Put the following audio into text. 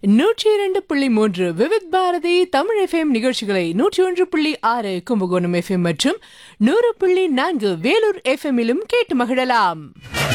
102.3 Vividh Bharathi Tamil FM நிகழ்ச்சிகளை 101.6 Kumbakonam FM மற்றும் 100.4 வேலூர் எஃப்எம்மிலும் கேட்டு மகிழலாம்.